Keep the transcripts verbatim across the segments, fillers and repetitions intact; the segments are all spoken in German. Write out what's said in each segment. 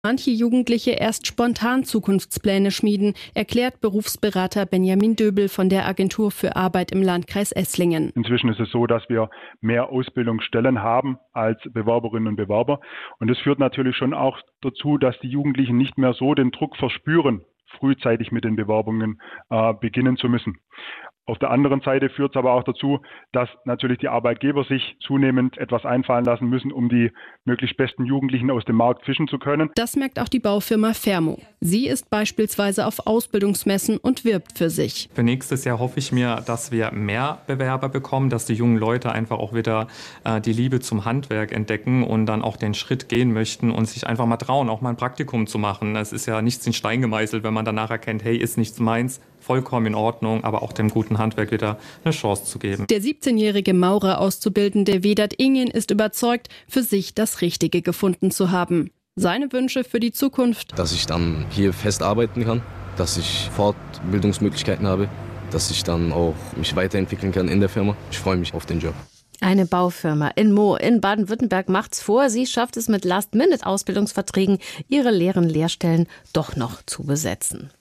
Manche Jugendliche erst spontan Zukunftspläne schmieden, erklärt Berufsberater Benjamin Döbel von der Agentur für Arbeit im Landkreis Esslingen. Inzwischen ist es so, dass wir mehr Ausbildungsstellen haben als Bewerberinnen und Bewerber. Und das führt natürlich schon auch dazu, dass die Jugendlichen nicht mehr so den Druck verspüren, frühzeitig mit den Bewerbungen äh, beginnen zu müssen. Auf der anderen Seite führt es aber auch dazu, dass natürlich die Arbeitgeber sich zunehmend etwas einfallen lassen müssen, um die möglichst besten Jugendlichen aus dem Markt fischen zu können. Das merkt auch die Baufirma Fermo. Sie ist beispielsweise auf Ausbildungsmessen und wirbt für sich. Für nächstes Jahr hoffe ich mir, dass wir mehr Bewerber bekommen, dass die jungen Leute einfach auch wieder äh, die Liebe zum Handwerk entdecken und dann auch den Schritt gehen möchten und sich einfach mal trauen, auch mal ein Praktikum zu machen. Es ist ja nichts in Stein gemeißelt, wenn man danach erkennt, hey, ist nichts meins. Vollkommen in Ordnung, aber auch dem guten Handwerk wieder eine Chance zu geben. Der siebzehnjährige Maurer-Auszubildende Vedat Ingen ist überzeugt, für sich das Richtige gefunden zu haben. Seine Wünsche für die Zukunft: Dass ich dann hier fest arbeiten kann, dass ich Fortbildungsmöglichkeiten habe, dass ich dann auch mich weiterentwickeln kann in der Firma. Ich freue mich auf den Job. Eine Baufirma in Moh in Baden-Württemberg macht's vor. Sie schafft es mit Last-Minute-Ausbildungsverträgen, ihre leeren Lehrstellen doch noch zu besetzen.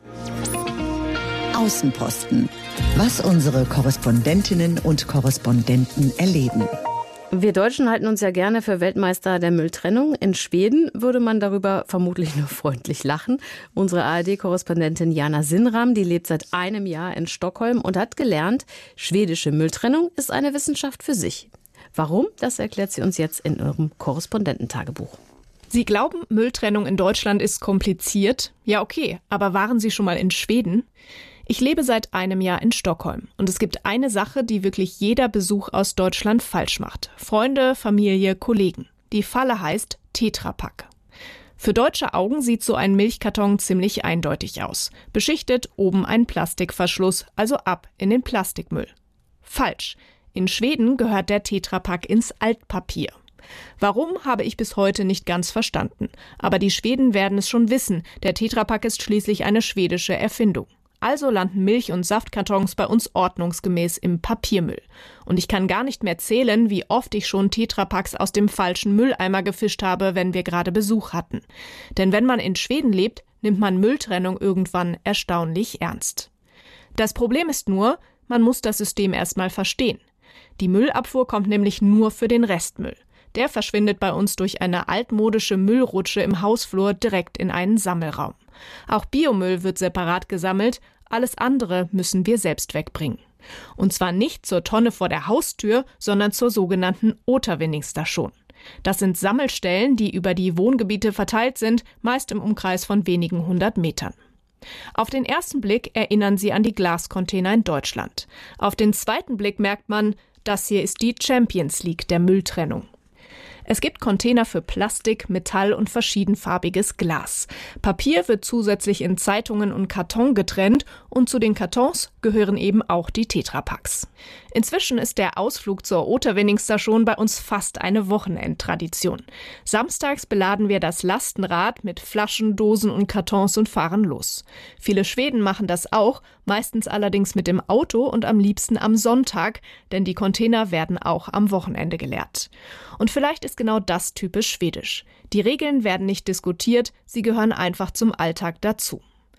Außenposten. Was unsere Korrespondentinnen und Korrespondenten erleben. Wir Deutschen halten uns ja gerne für Weltmeister der Mülltrennung. In Schweden würde man darüber vermutlich nur freundlich lachen. Unsere A R D-Korrespondentin Jana Sinnram, die lebt seit einem Jahr in Stockholm und hat gelernt, schwedische Mülltrennung ist eine Wissenschaft für sich. Warum? Das erklärt sie uns jetzt in ihrem Korrespondententagebuch. Sie glauben, Mülltrennung in Deutschland ist kompliziert? Ja, okay, aber waren Sie schon mal in Schweden? Ich lebe seit einem Jahr in Stockholm und es gibt eine Sache, die wirklich jeder Besuch aus Deutschland falsch macht. Freunde, Familie, Kollegen. Die Falle heißt Tetra Pak. Für deutsche Augen sieht so ein Milchkarton ziemlich eindeutig aus. Beschichtet, oben ein Plastikverschluss, also ab in den Plastikmüll. Falsch. In Schweden gehört der Tetra Pak ins Altpapier. Warum, habe ich bis heute nicht ganz verstanden. Aber die Schweden werden es schon wissen. Der Tetra Pak ist schließlich eine schwedische Erfindung. Also landen Milch- und Saftkartons bei uns ordnungsgemäß im Papiermüll. Und ich kann gar nicht mehr zählen, wie oft ich schon Tetra Paks aus dem falschen Mülleimer gefischt habe, wenn wir gerade Besuch hatten. Denn wenn man in Schweden lebt, nimmt man Mülltrennung irgendwann erstaunlich ernst. Das Problem ist nur, man muss das System erstmal verstehen. Die Müllabfuhr kommt nämlich nur für den Restmüll. Der verschwindet bei uns durch eine altmodische Müllrutsche im Hausflur direkt in einen Sammelraum. Auch Biomüll wird separat gesammelt, alles andere müssen wir selbst wegbringen. Und zwar nicht zur Tonne vor der Haustür, sondern zur sogenannten Återvinningsstation. Das sind Sammelstellen, die über die Wohngebiete verteilt sind, meist im Umkreis von wenigen hundert Metern. Auf den ersten Blick erinnern sie an die Glascontainer in Deutschland. Auf den zweiten Blick merkt man, das hier ist die Champions League der Mülltrennung. Es gibt Container für Plastik, Metall und verschiedenfarbiges Glas. Papier wird zusätzlich in Zeitungen und Karton getrennt und zu den Kartons gehören eben auch die Tetra Paks. Inzwischen ist der Ausflug zur Återvinningsstation bei uns fast eine Wochenendtradition. Samstags beladen wir das Lastenrad mit Flaschen, Dosen und Kartons und fahren los. Viele Schweden machen das auch, meistens allerdings mit dem Auto und am liebsten am Sonntag, denn die Container werden auch am Wochenende geleert. Und vielleicht ist genau das typisch schwedisch. Die Regeln werden nicht diskutiert, sie gehören einfach zum Alltag dazu.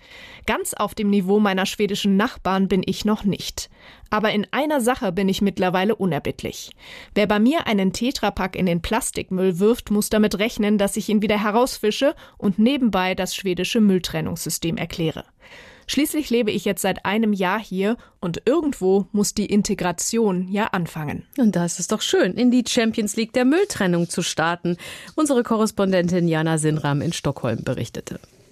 Ganz auf dem Niveau meiner schwedischen Nachbarn bin ich noch nicht. Aber in einer Sache bin ich mittlerweile unerbittlich. Wer bei mir einen Tetra Pak in den Plastikmüll wirft, muss damit rechnen, dass ich ihn wieder herausfische und nebenbei das schwedische Mülltrennungssystem erkläre. Schließlich lebe ich jetzt seit einem Jahr hier und irgendwo muss die Integration ja anfangen. Und da ist es doch schön, in die Champions League der Mülltrennung zu starten. Unsere Korrespondentin Jana Sinnram in Stockholm berichtete.